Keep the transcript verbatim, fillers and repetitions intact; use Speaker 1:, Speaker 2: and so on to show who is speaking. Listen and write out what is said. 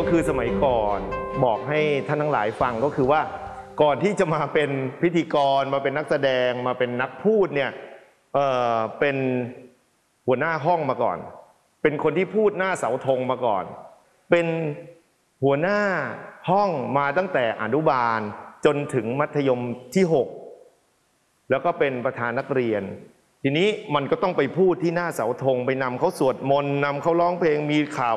Speaker 1: คือสมัยก่อนบอกให้ท่านทั้งหลายฟังก็คือว่าก่อนที่จะมาเป็นพิธีกรมาเป็นนักแสดงมาเป็นนักพูดเนี่ยเอ่อเป็นหัวหน้าห้องมาก่อนเป็นคนที่พูดหน้าเสาธงมาก่อนเป็นหัวหน้าห้องมาตั้งแต่อนุบาลจนถึงมัธยมที่หกแล้วก็เป็นประธานนักเรียนทีนี้มันก็ต้องไปพูดที่หน้าเสาธงไปนำเขาสวดมนต์นำเขาร้องเพลงมีข่าว